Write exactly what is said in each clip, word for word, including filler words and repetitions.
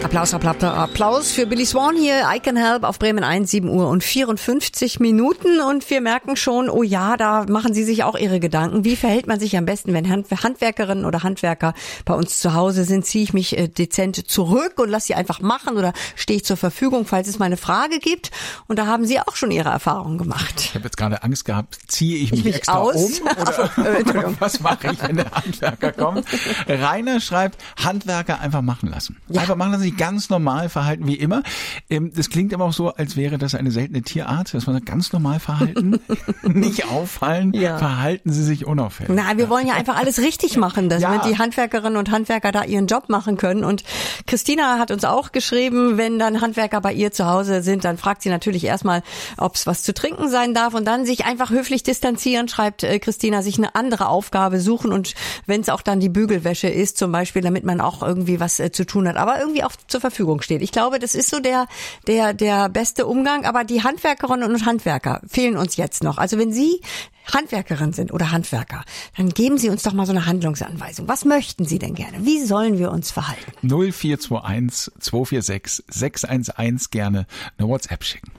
Applaus, Applaus, Applaus für Billy Swan hier. I Can Help auf Bremen eins, sieben Uhr und vierundfünfzig Minuten. Und wir merken schon, oh ja, da machen Sie sich auch Ihre Gedanken. Wie verhält man sich am besten, wenn Handwerkerinnen oder Handwerker bei uns zu Hause sind? Ziehe ich mich äh, dezent zurück und lasse sie einfach machen oder stehe ich zur Verfügung, falls es mal eine Frage gibt? Und da haben Sie auch schon Ihre Erfahrungen gemacht. Ich habe jetzt gerade Angst gehabt, ziehe ich mich, ich mich extra aus? um? Oder, also, äh, oder was mache ich, wenn der Handwerker kommt? Rainer schreibt, Handwerker einfach machen lassen. Ja. Einfach machen lassen, sich ganz normal verhalten wie immer. Das klingt aber auch so, als wäre das eine seltene Tierart, dass man sagt, ganz normal verhalten, nicht auffallen, ja. Verhalten Sie sich unauffällig. Na, wir wollen ja einfach alles richtig machen, dass ja. die Handwerkerinnen und Handwerker da ihren Job machen können. Und Christina hat uns auch geschrieben, wenn dann Handwerker bei ihr zu Hause sind, dann fragt sie natürlich erstmal, ob es was zu trinken sein darf und dann sich einfach höflich distanzieren, schreibt äh, Christina, sich eine andere Aufgabe suchen und wenn es auch dann die Bügelwäsche ist zum Beispiel, damit man auch irgendwie was äh, zu tun hat, aber irgendwie auch zur Verfügung steht. Ich glaube, das ist so der der der beste Umgang, aber die Handwerkerinnen und Handwerker fehlen uns jetzt noch. Also wenn Sie Handwerkerin sind oder Handwerker, dann geben Sie uns doch mal so eine Handlungsanweisung. Was möchten Sie denn gerne? Wie sollen wir uns verhalten? null vier zwei eins zwei vier sechs sechs eins eins gerne eine WhatsApp schicken.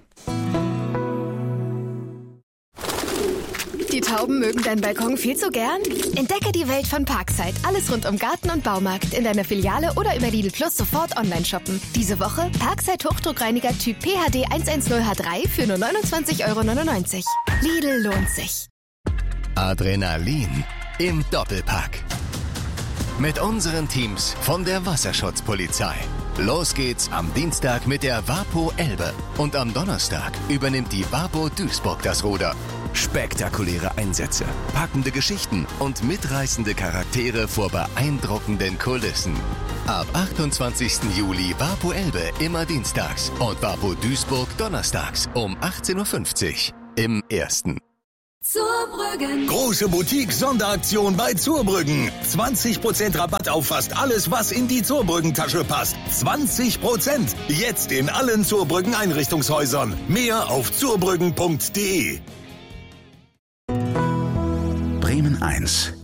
Die Tauben mögen deinen Balkon viel zu gern? Entdecke die Welt von Parkside. Alles rund um Garten und Baumarkt in deiner Filiale oder über Lidl Plus sofort online shoppen. Diese Woche Parkside Hochdruckreiniger Typ P H D hundertzehn H drei für nur neunundzwanzig Euro neunundneunzig. Lidl lohnt sich. Adrenalin im Doppelpack. Mit unseren Teams von der Wasserschutzpolizei. Los geht's am Dienstag mit der Wapo Elbe. Und am Donnerstag übernimmt die Wapo Duisburg das Ruder. Spektakuläre Einsätze, packende Geschichten und mitreißende Charaktere vor beeindruckenden Kulissen. Ab achtundzwanzigsten Juli Wapo Elbe immer dienstags und Wapo Duisburg donnerstags um achtzehn Uhr fünfzig im Ersten. Zurbrüggen. Große Boutique-Sonderaktion bei Zurbrüggen. zwanzig Prozent Rabatt auf fast alles, was in die Zurbrüggen-Tasche passt. zwanzig Prozent. Jetzt in allen Zurbrüggen-Einrichtungshäusern. Mehr auf zurbrüggen punkt de. Bremen eins.